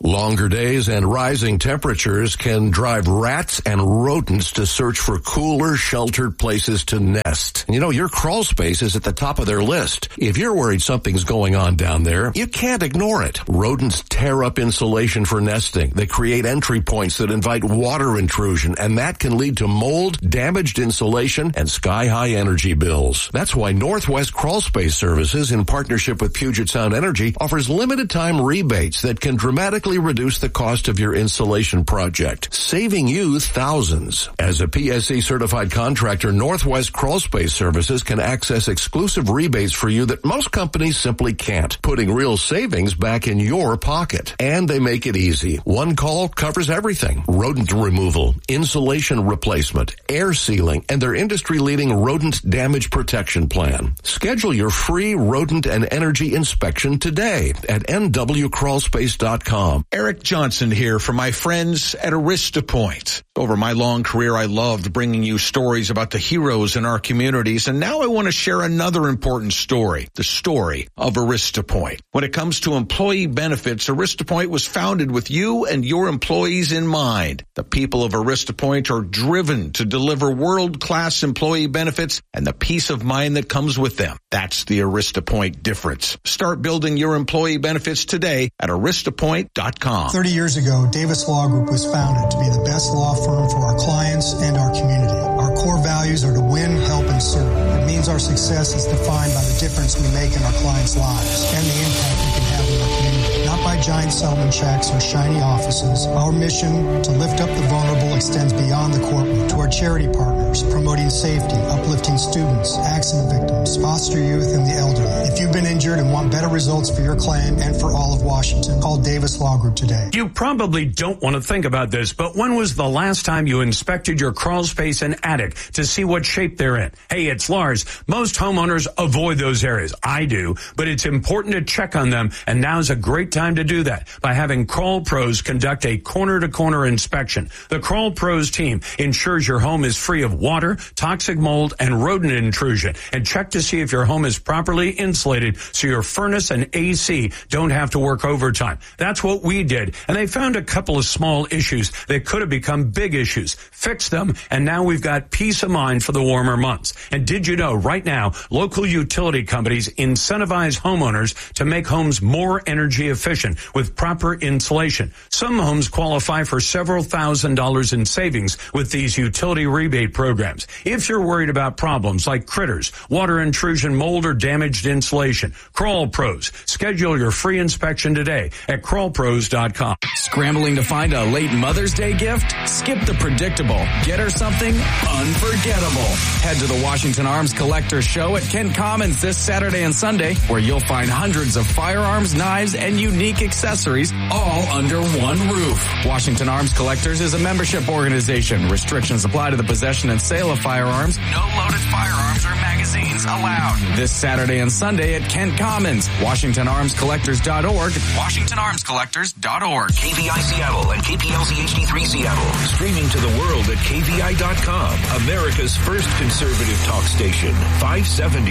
Longer days and rising temperatures can drive rats and rodents to search for cooler, sheltered places to nest. You know, your crawl space is at the top of their list. If you're worried something's going on down there, you can't ignore it. Rodents tear up insulation for nesting. They create entry points that invite water intrusion, and that can lead to mold, damaged insulation, and sky-high energy bills. That's why Northwest Crawl Space Services, in partnership with Puget Sound Energy, offers limited-time rebates that can dramatically reduce the cost of your insulation project, saving you thousands. As a PSC-certified contractor, Northwest Crawl Space Services can access exclusive rebates for you that most companies simply can't, putting real savings back in your pocket. And they make it easy. One call covers everything. Rodent removal, insulation replacement, air sealing, and their industry-leading rodent damage protection plan. Schedule your free rodent and energy inspection today at nwcrawlspace.com. Eric Johnson here for my friends at AristaPoint. Over my long career, I loved bringing you stories about the heroes in our communities, and now I want to share another important story, the story of AristaPoint. When it comes to employee benefits, AristaPoint was founded with you and your employees in mind. The people of AristaPoint are driven to deliver world-class employee benefits and the peace of mind that comes with them. That's the AristaPoint difference. Start building your employee benefits today at aristapoint.com. 30 years ago, Davis Law Group was founded to be the best law firm for our clients and our community. Our core values are to win, help, and serve. It means our success is defined by the difference we make in our clients' lives and the impact we can have in our community. Not by giant settlement checks or shiny offices. Our mission to lift up the vulnerable extends beyond the courtroom to our charity partners, promoting safety, uplifting students, accident victims, foster youth, and the elderly. If you've been injured and want better results for your claim and for all of Washington, call Davis Law Group today. You probably don't want to think about this, but when was the last time you inspected your crawl space and attic to see what shape they're in? Hey, it's Lars. Most homeowners avoid those areas. I do, but it's important to check on them, and now's a great time to do that by having Crawl Pros conduct a corner-to-corner inspection. The Crawl Pros team ensures your home is free of water, toxic mold, and rodent intrusion, and check to see if your home is properly insulated so your furnace and AC don't have to work overtime. That's what we did, and they found a couple of small issues that could have become big issues. Fixed them, and now we've got peace of mind for the warmer months. And did you know right now, local utility companies incentivize homeowners to make homes more energy efficient with proper insulation. Some homes qualify for several $1,000s in savings with these utility rebate programs. If you're worried about problems like critters, water intrusion, mold, or damaged insulation, Crawl Pros. Schedule your free inspection today at crawlpros.com. Scrambling to find a late Mother's Day gift? Skip the predictable. Get her something unforgettable. Head to the Washington Arms Collector Show at Kent Commons this Saturday and Sunday, where you'll find hundreds of firearms, knives, and unique accessories all under one roof. Washington Arms Collectors is a membership organization. Restrictions apply to the possession and sale of firearms. No loaded firearms or magazines allowed. This Saturday and Sunday at Kent Commons. WashingtonArmsCollectors.org. WashingtonArmsCollectors.org. KVI Seattle and KPLZ HD3 Seattle. Streaming to the world at KVI.com. America's first conservative talk station. 570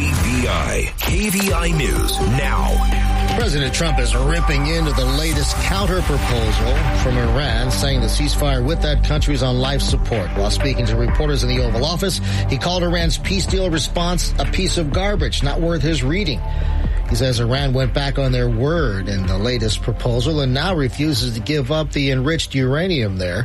KVI. KVI News now. President Trump is ripping into the latest counter-proposal from Iran, saying the ceasefire with that country is on life support. While speaking to reporters in the Oval Office, he called Iran's peace deal response a piece of garbage, not worth his reading. He says Iran went back on their word in the latest proposal and now refuses to give up the enriched uranium there.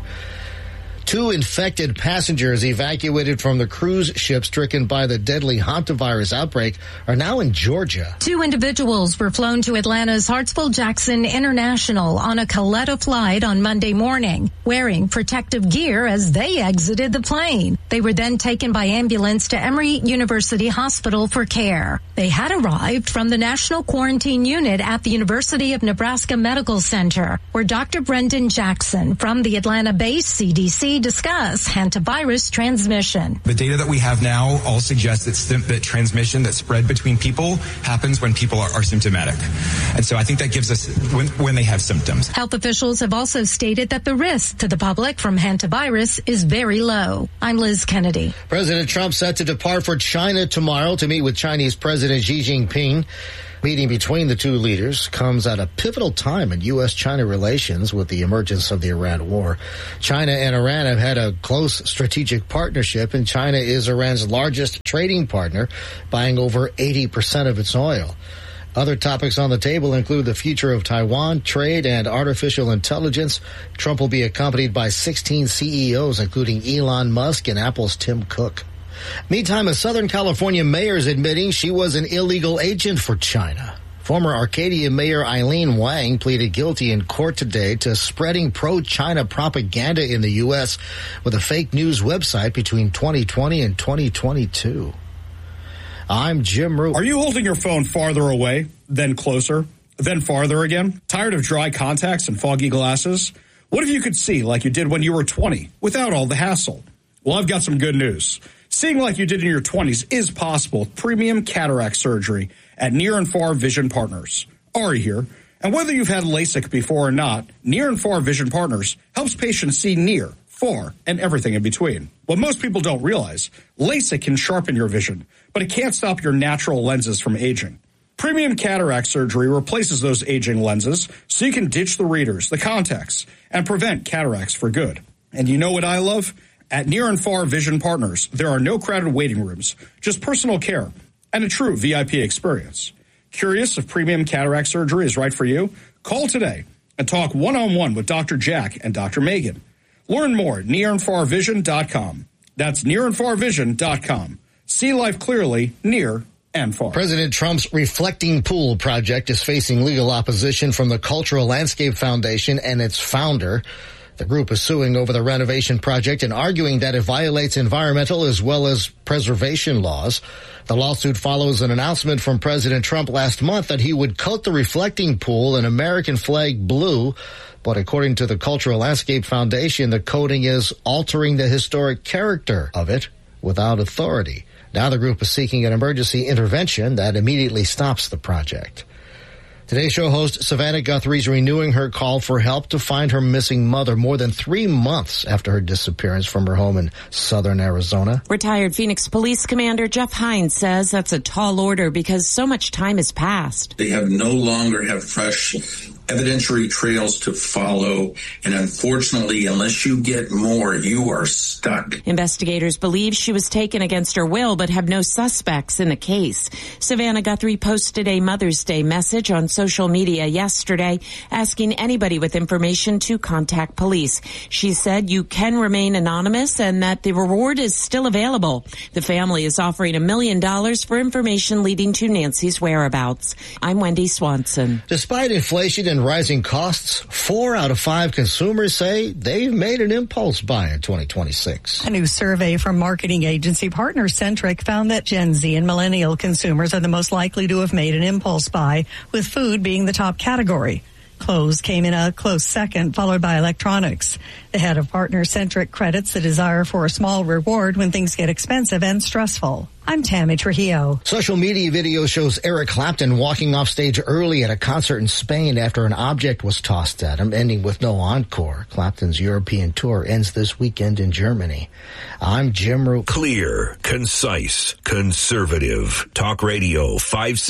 2 infected passengers evacuated from the cruise ship stricken by the deadly hantavirus outbreak are now in Georgia. 2 individuals were flown to Atlanta's Hartsfield-Jackson International on a Coletta flight on Monday morning, wearing protective gear as they exited the plane. They were then taken by ambulance to Emory University Hospital for care. They had arrived from the National Quarantine Unit at the University of Nebraska Medical Center, where Dr. Brendan Jackson from the Atlanta-based CDC discuss hantavirus transmission. The data that we have now all suggests that transmission that spread between people happens when people are symptomatic. And so I think that gives us when they have symptoms. Health officials have also stated that the risk to the public from hantavirus is very low. I'm Liz Kennedy. President Trump set to depart for China tomorrow to meet with Chinese President Xi Jinping. Meeting between the two leaders comes at a pivotal time in U.S.-China relations with the emergence of the Iran war. China and Iran have had a close strategic partnership, and China is Iran's largest trading partner, buying over 80% of its oil. Other topics on the table include the future of Taiwan, trade, and artificial intelligence. Trump will be accompanied by 16 CEOs, including Elon Musk and Apple's Tim Cook. Meantime, a Southern California mayor is admitting she was an illegal agent for China. Former Arcadia Mayor Eileen Wang pleaded guilty in court today to spreading pro-China propaganda in the U.S. with a fake news website between 2020 and 2022. I'm Jim Root. Are you holding your phone farther away, then closer, then farther again? Tired of dry contacts and foggy glasses? What if you could see like you did when you were 20 without all the hassle? Well, I've got some good news. Seeing like you did in your 20s is possible with premium cataract surgery at Near and Far Vision Partners. Ari here. And whether you've had LASIK before or not, Near and Far Vision Partners helps patients see near, far, and everything in between. What most people don't realize, LASIK can sharpen your vision, but it can't stop your natural lenses from aging. Premium cataract surgery replaces those aging lenses so you can ditch the readers, the contacts, and prevent cataracts for good. And you know what I love? At Near and Far Vision Partners, there are no crowded waiting rooms, just personal care and a true VIP experience. Curious if premium cataract surgery is right for you? Call today and talk one-on-one with Dr. Jack and Dr. Megan. Learn more at nearandfarvision.com. That's nearandfarvision.com. See life clearly, near and far. President Trump's Reflecting Pool project is facing legal opposition from the Cultural Landscape Foundation and its founder. The group is suing over the renovation project and arguing that it violates environmental as well as preservation laws. The lawsuit follows an announcement from President Trump last month that he would coat the reflecting pool an American flag blue. But according to the Cultural Landscape Foundation, the coating is altering the historic character of it without authority. Now the group is seeking an emergency intervention that immediately stops the project. Today's show host Savannah Guthrie is renewing her call for help to find her missing mother more than 3 months after her disappearance from her home in southern Arizona. Retired Phoenix Police Commander Jeff Hines says that's a tall order because so much time has passed. They no longer have fresh evidentiary trails to follow, and unfortunately, unless you get more, you are stuck. Investigators believe she was taken against her will, but have no suspects in the case. Savannah Guthrie posted a Mother's Day message on social media yesterday, asking anybody with information to contact police. She said you can remain anonymous and that the reward is still available. The family is offering $1 million for information leading to Nancy's whereabouts. I'm Wendy Swanson. Despite inflation and rising costs, 4 out of 5 consumers say they've made an impulse buy in 2026. A new survey from marketing agency Partner-Centric found that Gen Z and millennial consumers are the most likely to have made an impulse buy, with food being the top category. Clothes came in a close second, followed by electronics. The head of Partner-Centric credits the desire for a small reward when things get expensive and stressful. I'm Tammy Trujillo. Social media video shows Eric Clapton walking off stage early at a concert in Spain after an object was tossed at him, ending with no encore. Clapton's European tour ends this weekend in Germany. I'm Jim Root. Clear, concise, conservative. Talk Radio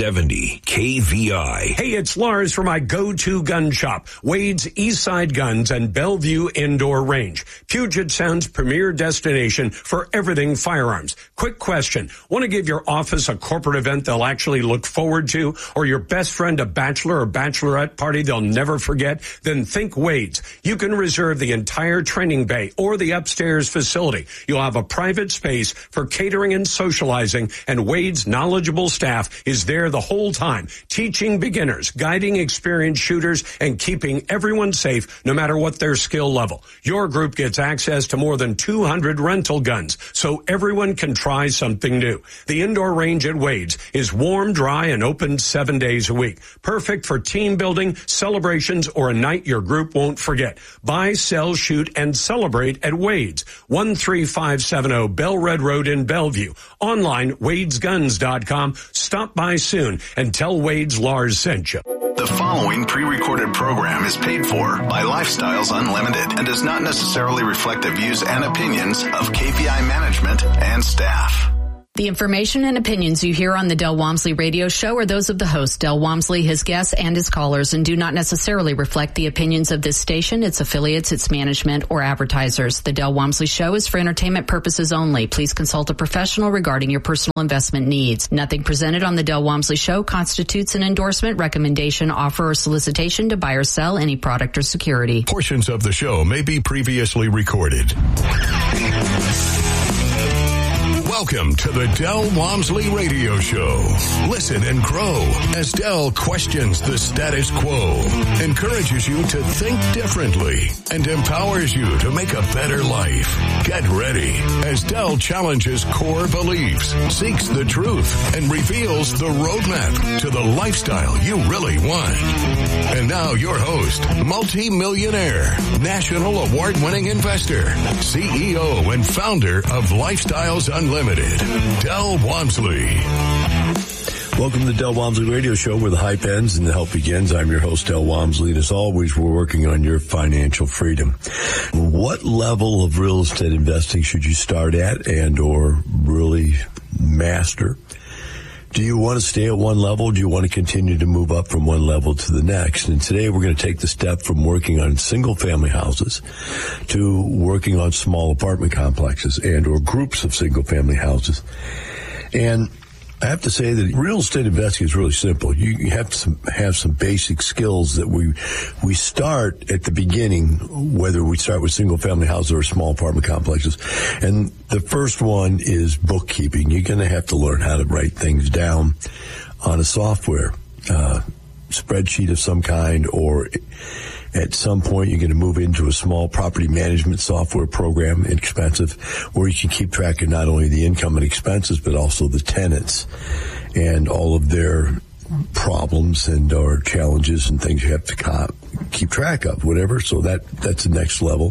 570 KVI. Hey, it's Lars for my go-to gun shop, Wade's Eastside Guns and Bellevue Indoor Range, Puget Sound's premier destination for everything firearms. Quick question. Want to give your office a corporate event they'll actually look forward to, or your best friend a bachelor or bachelorette party they'll never forget? Then think Wade's. You can reserve the entire training bay or the upstairs facility. You'll have a private space for catering and socializing, and Wade's knowledgeable staff is there the whole time, teaching beginners, guiding experienced shooters, and keeping everyone safe no matter what their skill level. Your group gets access to more than 200 rental guns, so everyone can try something new. The indoor range at Wade's is warm, dry, and open 7 days a week. Perfect for team building, celebrations, or a night your group won't forget. Buy, sell, shoot, and celebrate at Wade's. 13570 Bell Red Road in Bellevue. Online, wadesguns.com. Stop by soon and tell Wade's Lars sent you. The following pre-recorded program is paid for by Lifestyles Unlimited and does not necessarily reflect the views and opinions of KPI management and staff. The information and opinions you hear on the Del Walmsley Radio Show are those of the host, Del Walmsley, his guests, and his callers, and do not necessarily reflect the opinions of this station, its affiliates, its management, or advertisers. The Del Walmsley Show is for entertainment purposes only. Please consult a professional regarding your personal investment needs. Nothing presented on the Del Walmsley Show constitutes an endorsement, recommendation, offer, or solicitation to buy or sell any product or security. Portions of the show may be previously recorded. Welcome to the Del Walmsley Radio Show. Listen and grow as Del questions the status quo, encourages you to think differently, and empowers you to make a better life. Get ready as Del challenges core beliefs, seeks the truth, and reveals the roadmap to the lifestyle you really want. And now your host, multi-millionaire, national award-winning investor, CEO and founder of Lifestyles Unlimited, Del Walmsley. Welcome to the Del Walmsley Radio Show, where the hype ends and the help begins. I'm your host, Del Walmsley, and as always, we're working on your financial freedom. What level of real estate investing should you start at and or really master? Do you want to stay at one level? Do you want to continue to move up from one level to the next? And today we're going to take the step from working on single-family houses to working on small apartment complexes and or groups of single-family houses. And I have to say that real estate investing is really simple. You have to have some basic skills that we start at the beginning, whether we start with single-family houses or small apartment complexes. And the first one is bookkeeping. You're going to have to learn how to write things down on a software, spreadsheet of some kind, or at some point you're going to move into a small property management software program, inexpensive, where you can keep track of not only the income and expenses, but also the tenants and all of their problems and or challenges and things you have to keep track of, whatever. So that's the next level.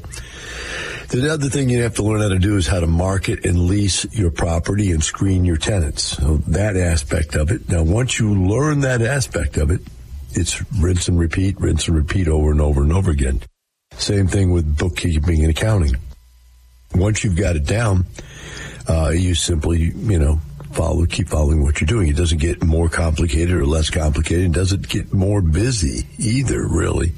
The other thing you have to learn how to do is how to market and lease your property and screen your tenants. So that aspect of it. Now, once you learn that aspect of it, it's rinse and repeat over and over and over again. Same thing with bookkeeping and accounting. Once you've got it down, you simply, keep following what you're doing. It doesn't get more complicated or less complicated. It doesn't get more busy either, really.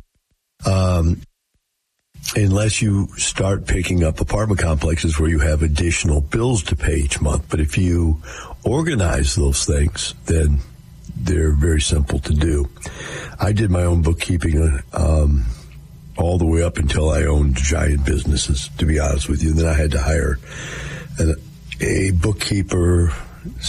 Unless you start picking up apartment complexes where you have additional bills to pay each month. But if you organize those things, then they're very simple to do. I did my own bookkeeping all the way up until I owned giant businesses, to be honest with you. And then I had to hire a bookkeeper /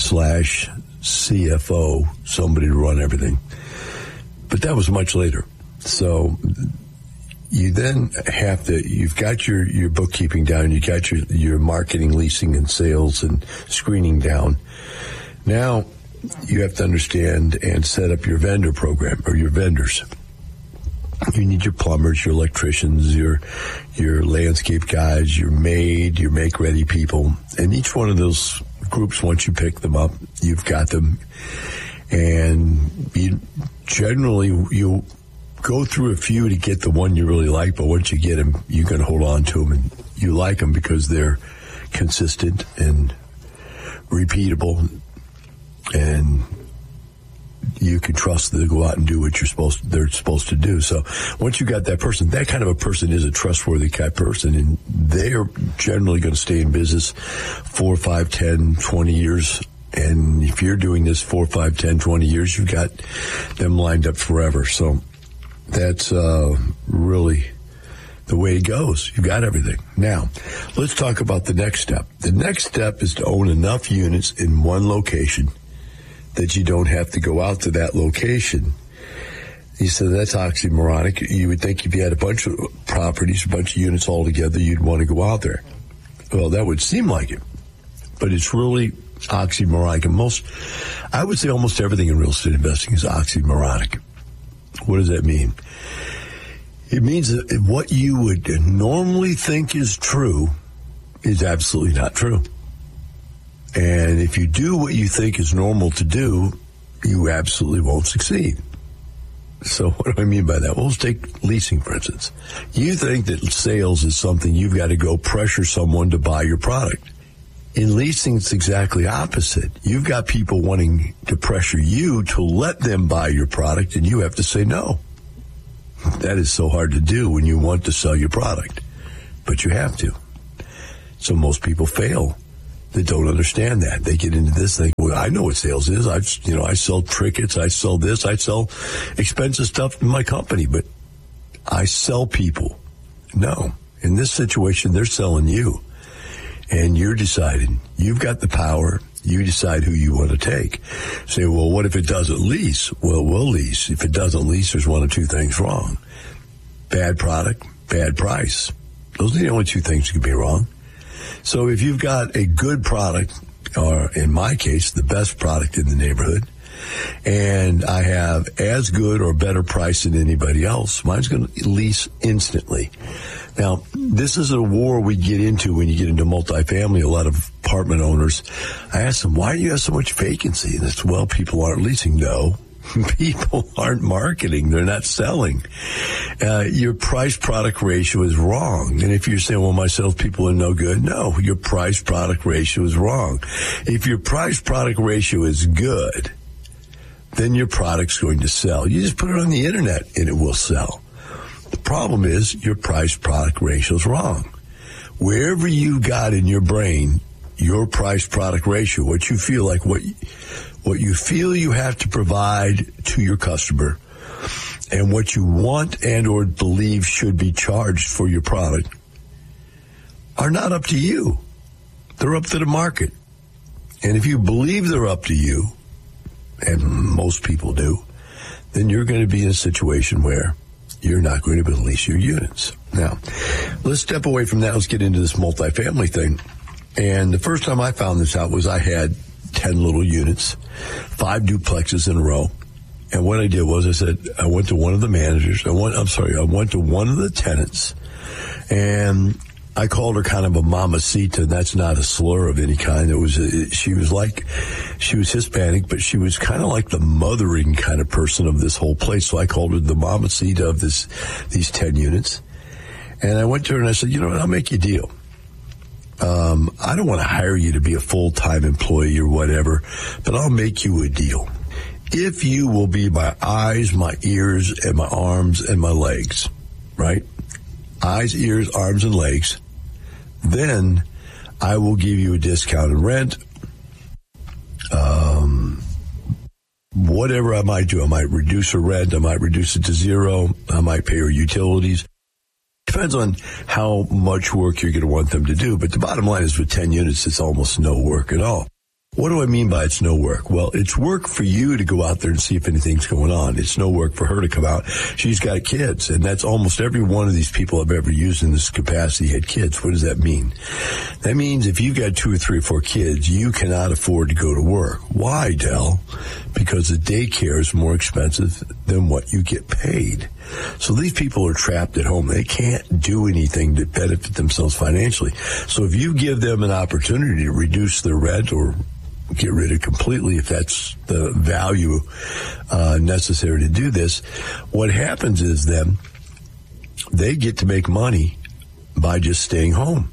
CFO, somebody to run everything. But that was much later. So you then have to, you've got your bookkeeping down, you got your marketing, leasing, and sales and screening down. Now you have to understand and set up your vendor program or your vendors. You need your plumbers, your electricians, your landscape guys, your maid, your make-ready people. And each one of those groups, once you pick them up, you've got them. And you'll go through a few to get the one you really like, but once you get them, you're going to hold on to them. And you like them because they're consistent and repeatable, and you can trust them to go out and do what they're supposed to do. So once you got that person, that kind of a person is a trustworthy kind of person, and they're generally going to stay in business 4, 5, 10, 20 years. And if you're doing this 4, 5, 10, 20 years, you've got them lined up forever. So that's really the way it goes. You've got everything. Now, let's talk about the next step. The next step is to own enough units in one location that you don't have to go out to that location. He said that's oxymoronic. You would think if you had a bunch of properties, a bunch of units all together, you'd want to go out there. Well, that would seem like it, but it's really oxymoronic. And I would say almost everything in real estate investing is oxymoronic. What does that mean? It means that what you would normally think is true is absolutely not true. And if you do what you think is normal to do, you absolutely won't succeed. So what do I mean by that? Well, let's take leasing, for instance. You think that sales is something you've got to go pressure someone to buy your product. In leasing, it's exactly opposite. You've got people wanting to pressure you to let them buy your product, and you have to say no. That is so hard to do when you want to sell your product, but you have to. So most people fail. They don't understand that. They get into this thing. Well, I know what sales is. I sell trinkets. I sell this. I sell expensive stuff in my company, but I sell people. No. In this situation, they're selling you. And you're deciding. You've got the power. You decide who you want to take. Say, well, what if it doesn't lease? Well, we'll lease. If it doesn't lease, there's one of two things wrong. Bad product, bad price. Those are the only two things that could be wrong. So if you've got a good product, or in my case, the best product in the neighborhood, and I have as good or better price than anybody else, mine's going to lease instantly. Now, this is a war we get into when you get into multifamily. A lot of apartment owners, I ask them, why do you have so much vacancy? And it's, well, people aren't leasing. No, people aren't marketing. They're not selling. Your price-product ratio is wrong. And if you're saying, well, my salespeople are no good, no, your price-product ratio is wrong. If your price-product ratio is good, then your product's going to sell. You just put it on the internet and it will sell. The problem is your price-product ratio is wrong. Wherever you got in your brain, your price-product ratio, what you feel like, what you feel you have to provide to your customer, and what you want and or believe should be charged for your product are not up to you. They're up to the market. And if you believe they're up to you, and most people do, then you're going to be in a situation where you're not going to lease your units. Now, let's step away from that. Let's get into this multifamily thing. And the first time I found this out was I had 10 little units, 5 duplexes in a row. And what I did was I went to one of the managers. I went to one of the tenants, and I called her kind of a mamacita. That's not a slur of any kind. She was Hispanic, but she was kind of like the mothering kind of person of this whole place. So I called her the mamacita of these 10 units. And I went to her and I said, you know what, I'll make you a deal. I don't want to hire you to be a full-time employee or whatever, but I'll make you a deal. If you will be my eyes, my ears, and my arms and my legs, right? Eyes, ears, arms, and legs, then I will give you a discount in rent. Whatever I might do, I might reduce her rent, I might reduce it to zero, I might pay her utilities. Depends on how much work you're going to want them to do. But the bottom line is with 10 units, it's almost no work at all. What do I mean by it's no work? Well, it's work for you to go out there and see if anything's going on. It's no work for her to come out. She's got kids, and that's almost every one of these people I've ever used in this capacity had kids. What does that mean? That means if you've got 2 or 3 or 4 kids, you cannot afford to go to work. Why, Del? Because the daycare is more expensive than what you get paid. So these people are trapped at home. They can't do anything to benefit themselves financially. So if you give them an opportunity to reduce their rent or get rid of completely, if that's the value necessary to do this, what happens is then they get to make money by just staying home.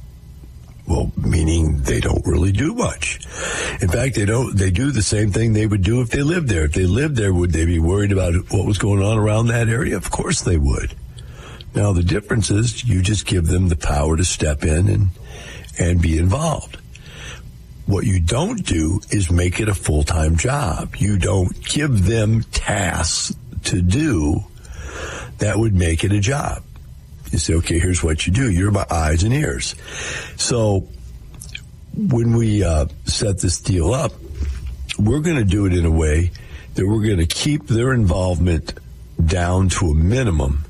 Well, meaning they don't really do much. In fact, they do the same thing they would do if they lived there. If they lived there, would they be worried about what was going on around that area? Of course they would. Now, the difference is you just give them the power to step in and be involved. What you don't do is make it a full-time job. You don't give them tasks to do that would make it a job. You say, okay, here's what you do. You're my eyes and ears. So when we set this deal up, we're going to do it in a way that we're going to keep their involvement down to a minimum,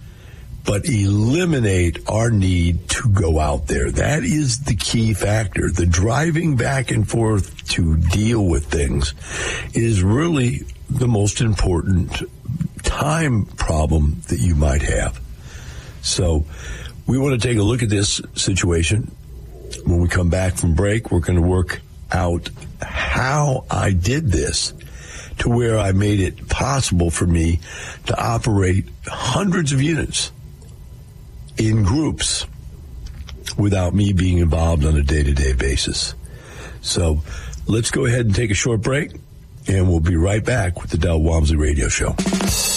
but eliminate our need to go out there. That is the key factor. The driving back and forth to deal with things is really the most important time problem that you might have. So we want to take a look at this situation. When we come back from break, we're going to work out how I did this to where I made it possible for me to operate hundreds of units in groups without me being involved on a day-to-day basis. So let's go ahead and take a short break, and we'll be right back with the Del Walmsley Radio Show.